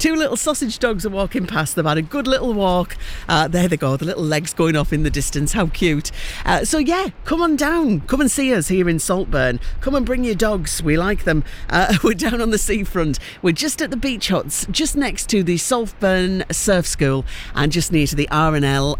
Two little sausage dogs are walking past. They've had a good little walk. There they go, the little legs going off in the distance. How cute. So yeah, come on down. Come and see us here in Saltburn. Come and bring your dogs. We like them. We're down on the seafront. We're just at the beach huts, just next to the Saltburn Surf School and just near to the R&L